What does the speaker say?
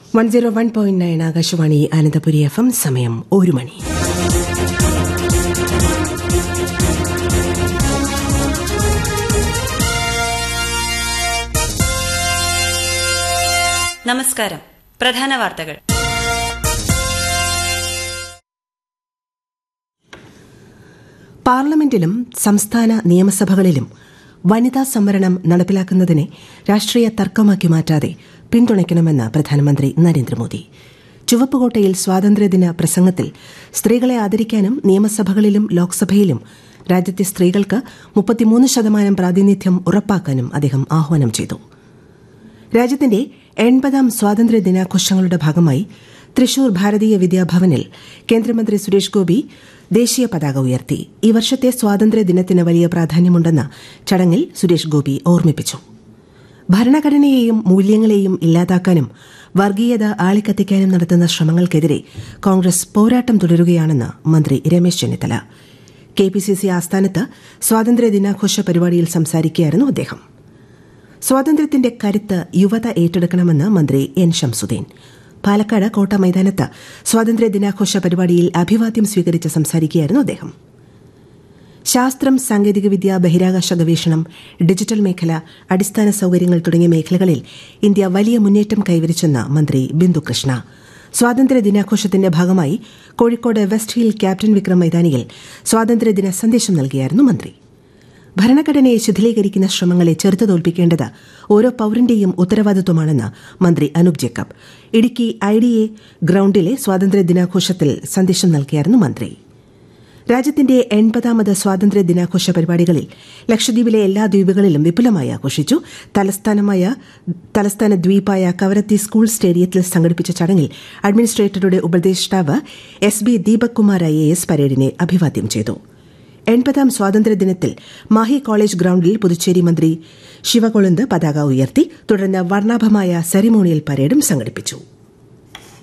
101.9 Akashvani Ananthapuri FM. സമയം 1 മണി. നമസ്കാരം. പ്രധാന വാർത്തകൾ. പാർലമെന്റിലും സംസ്ഥാന നിയമസഭകളിലും വനിതാ സംവരണം നടപ്പിലാക്കുന്നതിനെ രാഷ്ട്രീയ തർക്കമാക്കി മാറ്റാതെ പിന്തുണയ്ക്കണമെന്ന് പ്രധാനമന്ത്രി നരേന്ദ്രമോദി. ചുവപ്പുകോട്ടയിൽ സ്വാതന്ത്ര്യദിന പ്രസംഗത്തിൽ സ്ത്രീകളെ ആദരിക്കാനും നിയമസഭകളിലും ലോക്സഭയിലും രാജ്യത്തെ സ്ത്രീകൾക്ക് 33% പ്രാതിനിധ്യം ഉറപ്പാക്കാനും അദ്ദേഹം ആഹ്വാനം ചെയ്തു. രാജ്യത്തിന്റെ 80ാം സ്വാതന്ത്ര്യദിനാഘോഷങ്ങളുടെ ഭാഗമായി തൃശൂർ ഭാരതീയ വിദ്യാഭവനിൽ കേന്ദ്രമന്ത്രി സുരേഷ് ഗോപി ദേശീയ പതാക ഉയർത്തി. ഈ വർഷത്തെ സ്വാതന്ത്ര്യദിനത്തിന് വലിയ പ്രാധാന്യമുണ്ടെന്ന് ചടങ്ങിൽ സുരേഷ് ഗോപി ഓർമ്മിപ്പിച്ചു. ഭരണഘടനയെയും മൂല്യങ്ങളെയും ഇല്ലാതാക്കാനും വർഗീയത ആളിക്കത്തിക്കാനും നടത്തുന്ന ശ്രമങ്ങൾക്കെതിരെ കോൺഗ്രസ് പോരാട്ടം തുടരുകയാണെന്ന് മന്ത്രി രമേശ് ചെന്നിത്തല. KPCC ആസ്ഥാനത്ത് സ്വാതന്ത്ര്യദിനാഘോഷ പരിപാടിയിൽ സംസാരിക്കുകയായിരുന്നു അദ്ദേഹം. സ്വാതന്ത്ര്യത്തിന്റെ കരുത്ത് യുവത ഏറ്റെടുക്കണമെന്ന് മന്ത്രി N. ഷംസുദ്ദീൻ. പാലക്കാട് കോട്ട മൈതാനത്ത് സ്വാതന്ത്ര്യദിനാഘോഷ പരിപാടിയിൽ അഭിവാദ്യം സ്വീകരിച്ച് സംസാരിക്കുകയായിരുന്നു അദ്ദേഹം. ശാസ്ത്രം, സാങ്കേതികവിദ്യ, ബഹിരാകാശ ഗവേഷണം, ഡിജിറ്റൽ മേഖല, അടിസ്ഥാന സൌകര്യങ്ങൾ തുടങ്ങിയ മേഖലകളിൽ ഇന്ത്യ വലിയ മുന്നേറ്റം കൈവരിച്ചെന്ന് മന്ത്രി ബിന്ദു കൃഷ്ണ. സ്വാതന്ത്ര്യദിനാഘോഷത്തിന്റെ ഭാഗമായി Kozhikode west hill captain Vikram മൈതാനിയിൽ സ്വാതന്ത്ര്യദിന സന്ദേശം നൽകിയായിരുന്നു മന്ത്രി. ഭരണഘടനയെ ശിഥിലീകരിക്കുന്ന ശ്രമങ്ങളെ ചെറുത്തു തോൽപ്പിക്കേണ്ടത് ഓരോ പൌരന്റെയും ഉത്തരവാദിത്വമാണെന്ന് മന്ത്രി അനൂപ് ജേക്കബ് ഇടുക്കി IDA ഗ്രൌണ്ടിലെ സ്വാതന്ത്ര്യദിനാഘോഷത്തിൽ സന്ദേശം നൽകിയായിരുന്നു മന്ത്രി. രാജ്യത്തിന്റെ 80ാമത് സ്വാതന്ത്ര്യദിനാഘോഷ പരിപാടികളിൽ ലക്ഷദ്വീപിലെ എല്ലാ ദ്വീപുകളിലും വിപുലമായി ആഘോഷിച്ചു. തലസ്ഥാന ദ്വീപായ കവരത്തി സ്കൂൾ സ്റ്റേഡിയത്തിൽ സംഘടിപ്പിച്ച ചടങ്ങിൽ അഡ്മിനിസ്ട്രേറ്ററുടെ ഉപദേഷ്ടാവ് SB ദീപക് കുമാർ IAS പരേഡിനെ അഭിവാദ്യം ചെയ്തു. 80ാം സ്വാതന്ത്ര്യദിനത്തിൽ മാഹി കോളേജ് ഗ്രൌണ്ടിൽ പുതുച്ചേരി മന്ത്രി ശിവകൊളുന്ത് പതാക ഉയർത്തി. തുടർന്ന് വർണ്ണാഭമായ സെറിമോണിയൽ പരേഡും സംഘടിപ്പിച്ചു.